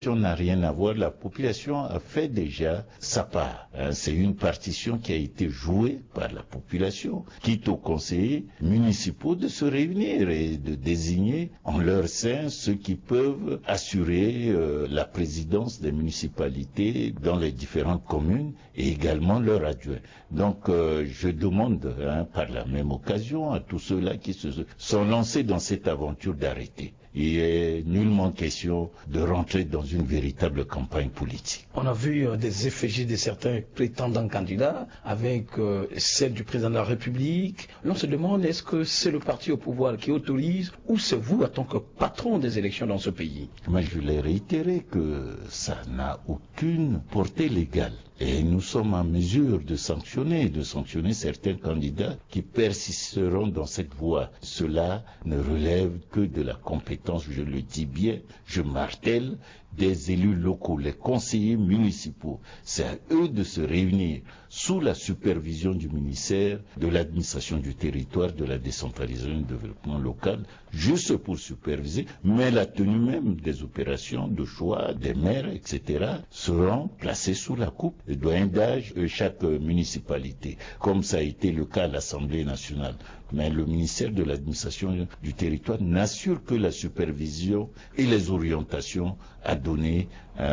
n'a rien à voir, la population a fait déjà sa part. C'est une partition qui a été jouée par la population, quitte aux conseillers municipaux de se réunir et de désigner en leur sein ceux qui peuvent assurer la présidence des municipalités dans les différentes communes et également leurs adjoints. Donc je demande par la même occasion à tous ceux-là qui se sont lancés dans cette aventure d'arrêter. Il est nullement question de rentrer dans une véritable campagne politique. On a vu des effigies de certains prétendants candidats avec celle du président de la République. L'on se demande, est-ce que c'est le parti au pouvoir qui autorise ou c'est vous en tant que patron des élections dans ce pays? Mais je l'ai réitéré que ça n'a aucune portée légale. Et nous sommes en mesure de sanctionner certains candidats qui persisteront dans cette voie. Cela ne relève que de la compétence, je le dis bien, je martèle, des élus locaux, les conseillers municipaux. C'est à eux de se réunir sous la supervision du ministère de l'administration du territoire, de la décentralisation et du développement local, juste pour superviser, mais la tenue même des opérations de choix, des maires, etc., seront placés sous la coupe des doyens d'âge de chaque municipalité, comme ça a été le cas à l'Assemblée nationale. Mais le ministère de l'administration du territoire n'assure que la supervision et les orientations à donner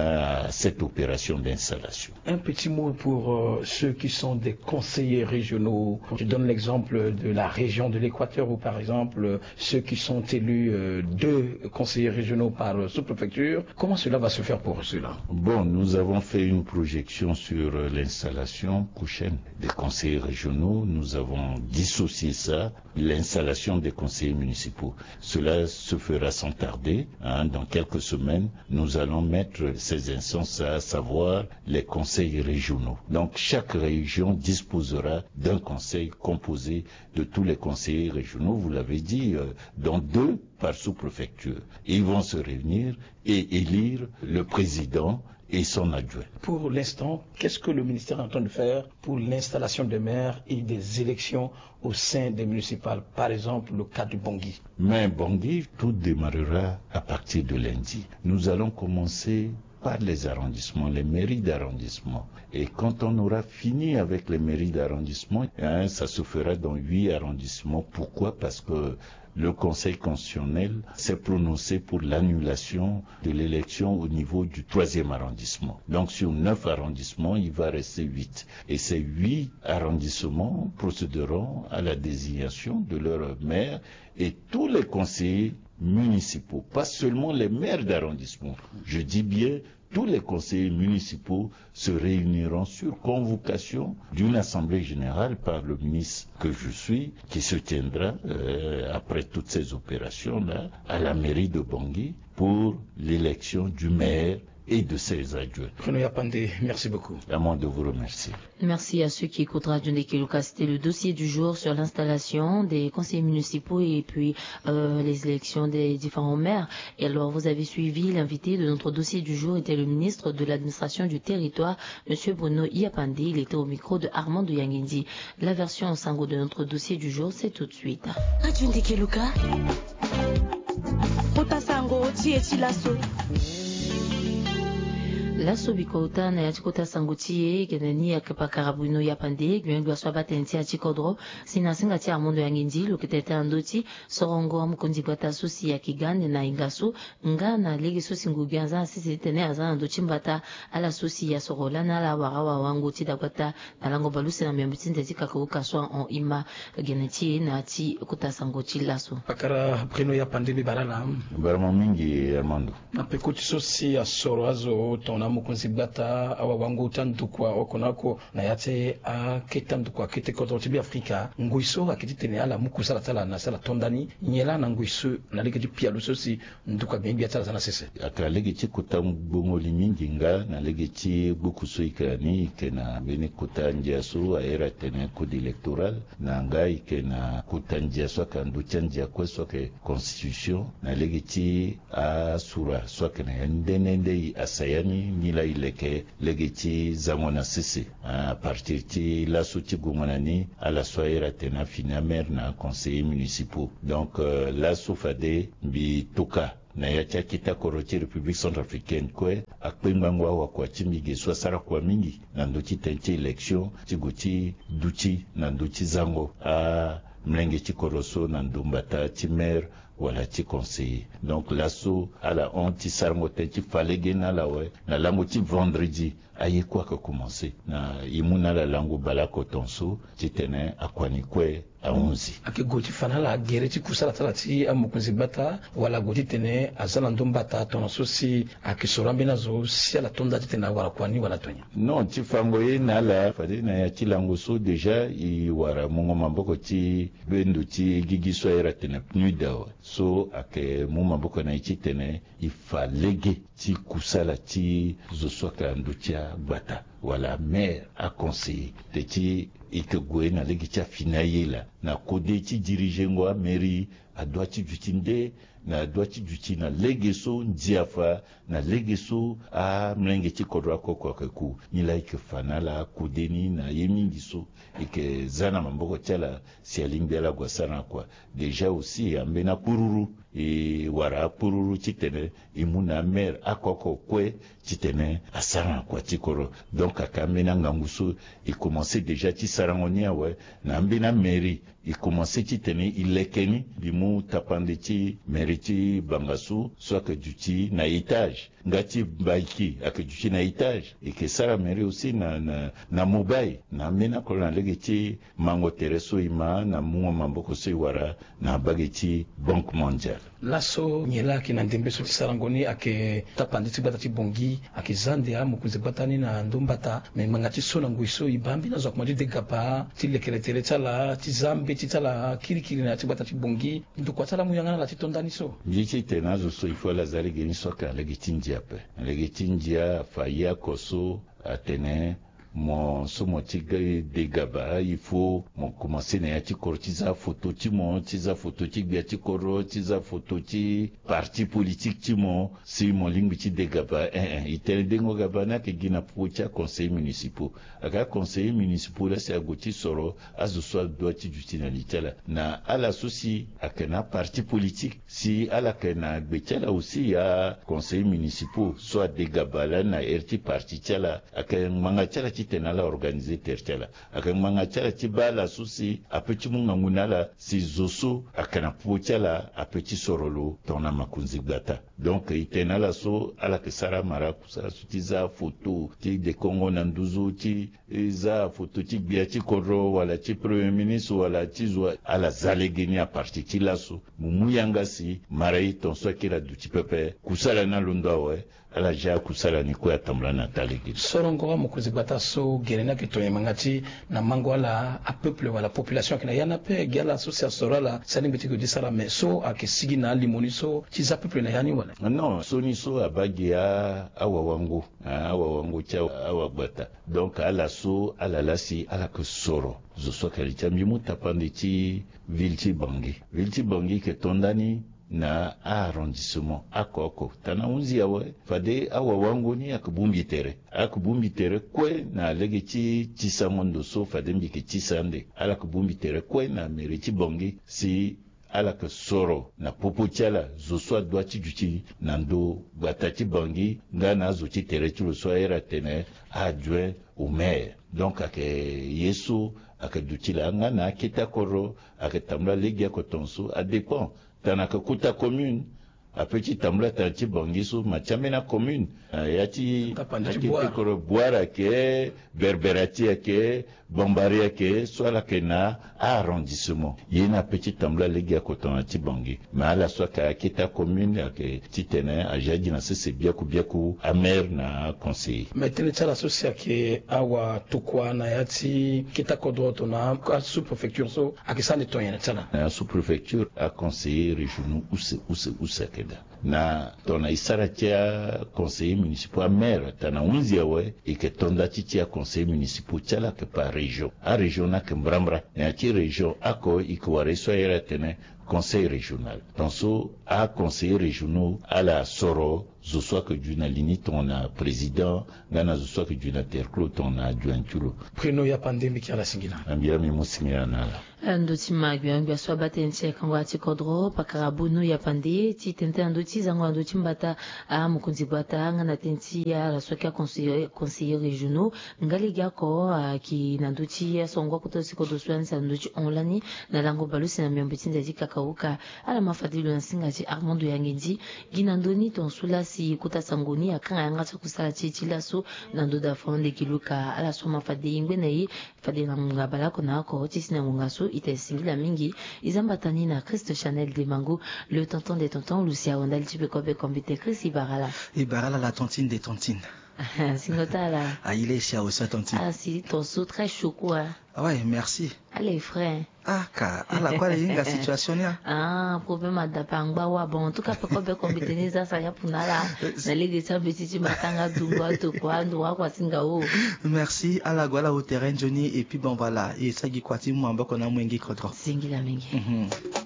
à cette opération d'installation. Un petit mot pour ceux qui sont des conseillers régionaux. Je donne l'exemple de la région de l'Équateur où par exemple ceux qui sont élus 2 conseillers régionaux par sous-préfecture. Comment cela va se faire pour cela? Bon, nous avons fait une projection sur l'installation prochaine des conseillers régionaux. Nous avons dissocié ça, l'installation des conseillers municipaux. Cela se fera sans tarder. Dans quelques semaines, nous allons mettre ces instances, à savoir les conseils régionaux. Donc chaque région disposera d'un conseil composé de tous les conseillers régionaux, vous l'avez dit, dont 2 par sous-préfecture. Ils vont se réunir et élire le président et son adjoint. Pour l'instant, qu'est-ce que le ministère est en train de faire pour l'installation des maires et des élections au sein des municipales, par exemple le cas du Bangui? Mais Bangui, tout démarrera à partir de lundi. Nous allons commencer par les arrondissements, les mairies d'arrondissement. Et quand on aura fini avec les mairies d'arrondissement, ça se fera dans 8 arrondissements. Pourquoi? Parce que le Conseil constitutionnel s'est prononcé pour l'annulation de l'élection au niveau du 3e arrondissement. Donc sur 9 arrondissements, il va rester 8. Et ces 8 arrondissements procéderont à la désignation de leur maire et tous les conseillers municipaux, pas seulement les maires d'arrondissement. Je dis bien tous les conseillers municipaux se réuniront sur convocation d'une assemblée générale par le ministre que je suis, qui se tiendra après toutes ces opérations-là à la mairie de Bangui pour l'élection du maire et de ses adjoints. Bruno Yapandé, merci beaucoup. À moi de vous remercier. Merci à ceux qui écoutent Radio Ndekeluka. C'était le dossier du jour sur l'installation des conseillers municipaux et puis les élections des différents maires. Et alors, vous avez suivi l'invité de notre dossier du jour était le ministre de l'administration du territoire, Monsieur Bruno Yapandé. Il était au micro de Armand de Yangendi. La version en sango de notre dossier du jour, c'est tout de suite. Radio Ndekeluka. Kota sango tieti lasso. Laso bikota na yachikota sangutie kenani yakapakara Bruno Yapandé gwengu aswa batenti achikodro sinasinga tia Armando Yangendi loketete andoti sorongo amukondi bata susi ya kigande na ingasu ngana legi susi nguganza sisi tene azana ndochi mbata ala susi ya sorola na la warawa wangu ti dakwata na lango baluse na miambitinde tika kuka swa on ima geneti na ti kota sangochi laso Pakara Bruno Yapandé bibarala Barama mingi Armando. Na pekuti susi ya soroazo tona mukunzi bata awa wangu tandukwa okonako na yate a ketandukwa kete kototibi Afrika nguiso akititene ala mukusala tala na sala tondani nyela na nguiso na legeti pia lusosi nduka bengi atala sana sese aka legeti kota bongo limingi nga na legeti bukuso ikani kena bene kota njiaso aera tene code électoral na ngai kena kota njiaso kandu chanjia kwa soke constitution na legeti a sura soke na ndende asayani nila ileke legeti zamona sese a partir ti la soti gumanani ala soira tena finamer na conseiller municipaux donc la sofade bi toka na ya cha kita korochi République centrafricaine kwe akpengangwa wa kwa chimige so sara kwa mingi na ndochi tenche election chiguchi duchi na ndochi zango a mlenge chikoroso na ndumbata chimer wala chi conseiller. Donc l'asso à la honte sarmo tenchi falege na la we na lango chi vendredi aye kwa ka commencer na imuna la lango balako tonso chitene akwani kwe a 11 ake goti fanala gere ti kusala tala ti amukunzi bata wala goti tene azala ndombata tono sosi akisorambe nazo si ala tonda ti tene wala kwani wala tonya non ti fango ye na la fade na ya ti lango so déjà i wara mongo mamboko ti bendo ti gigiso era tene pnuida so ake mu mamboko na ti tene i fa lege ti kusala ti zo soka ndutia bata wala maire a conseillé te ti ike goye na legi tia fina ye la na kode ti dirige ngo a mairie a doit ti jutinde na doit ti juti na lege so ndiafa na lege so a mlenge ti kodra koko ku ni la ike fana la kode ni na ye mingi so ike zana mamboko tia si alimbe la gwasana kwa déjà aussi ambena pururu e wara pururu chitene imuna mer akoko kwe chitene asara kwa chikoro donc akamena ngangusu il commençait déjà ti sarangonia we na mbina mairie il commençait chitene ilekeni bimu tapande ti mairie ti bangasu soit que duti na étage ngati baiki ake duti na étage et que sara mairie aussi na mobile na mbina ko na legeti mango tereso ima na mungo mamboko se wara na bageti banque mondiale laso nyela kina ndembe so tisarangoni ake tapandi ti bata ti bongi ake zande a mukunzi batani na ndombata me mangati so na nguiso ibambi na zokuma de gaba ti lekele tere tala ti zambe ti tala kirikiri na ti bata ti bongi ndukwa tala muyangana la ti tondani so njichi tenazo so ifo la zari geni soka legeti njia fa ya koso atene mon somo tigre de gaba il faut mon commencer na ti kortiza photo ti mon tiza photo ti bia ti koro tiza photo ti parti politique ti mon si mon lingui ti de gaba itel dengo gaba na ke gina pocha conseil municipal aka conseil municipal la se agoti soro azu so do ti jutina litala na ala souci akena parti politique si ala kena betela aussi ya conseil municipal soit de gaba la na erti parti tala aka manga tala ti tena la organiser tertela aka manga tala ti bala susi apeti munga ngunala si zoso akana pochela apeti sorolo tona makunzi gata donc itena la so ala ke sara mara kusa sutiza photo ti de Congo na nduzu ti za photo ti bia ti koro wala ti premier ministre wala ti zwa ala zalegeni a parti ti laso mumuyanga si mara itonso kila duti pepe kusala na londo we ala ja kusala ni ko atamla na talegi sorongo wa mukunzi bata so gerena ke to yemangati na mango ala a peuple wala population kina yana pe gala association la sani biti ko disala mais so akesigi na limoni so ti za peuple na yani wala non so ni so abagi awa wangu cha awa bata donc ala so ala lasi ala ko soro zo so kali chambi mutapande ti vilti bangi ke tondani na arrondissement akoko tana unzi yawe fade awa wangu ni akubumbi tere kwe na legeti tisamondo so fade mbiki tisande ala kubumbi tere kwe na meriti bongi si ala ke soro na popo tiala zo so doati juti nando batati bangi ngana zo ti tere ti lo so era tene adjoint au maire donc ake yesu ake dutila ngana kita koro ake tamla legia ko tonso a dépend tanaka kuta commune a petit tambla tanti bangiso machamena commune yati koro boara ke berberati ke bombaria ke soit ke na arrondissement yena petit tambla legia ko tanti bangi mala soit ka kita commune ke titene a jadi na se bien ku amer na conseil metele tala sosia ke awa tukwa na yati kita kodroto na sous préfecture so akisande toyena tala na sous préfecture a conseiller régionaux use na tona isara tia conseiller municipal maire tana unzia we ike tonda tia conseiller municipal tala ke par région a région na ke mbrambra na ti région ako ikware so era tene conseil régional tonso a conseiller régionaux ala soro zo soit que juna lini ton a président ngana zo soit que juna terclo ton a juanchulo preno ya pandemi kia la singina ambia mi musingira nala ndoti magyo ngwa so batenche kangwa chikodro pakarabunu ya pande ti tente ndoti zango ndoti mbata a mukunzi bata ngana tenti ya la sokia conseiller régionaux ngali gako ki ndoti ya songo kuto sikodo swansa ndoti onlani na lango balusi na myambiti ndezi kakauka ala mafadilu na singaji Armando Yangendi ginandoni ton sulasi kuta sangoni akanga yanga kusala chichilaso nando da fonde kiluka ala soma fadi ingwe nei fadi na ngabala kona ko tisina ngungaso ite singila mingi izambatani na Christ Chanel de Mango le tonton des tontons Lucia Wandal Tibekobe Kombite Chris Ibarala la tontine des tontines. Singota là. Ah, il est chez Ossa tontine. Ah si, ton sou très chaud quoi. Ah ouais, merci. Allez frère. Ah, ala quoi la situation là? Ah, problème à dapangba wa bon, en tout cas Pekobe Kombite neza sa ya punala. Na lege sa betiti matanga dungo to kwa ndo kwa singao. Merci à la guala au terrain Johnny et puis bon voilà, et ça qui quoi ti mwamba kona mwengi kodro. Singila mingi.